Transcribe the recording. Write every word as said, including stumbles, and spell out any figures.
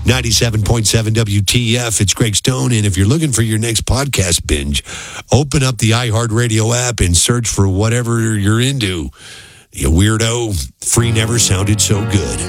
ninety-seven point seven W T F. It's Greg Stone, and if you're looking for your next podcast binge, open up the iHeartRadio app and search for whatever you're into. You weirdo, free never sounded so good.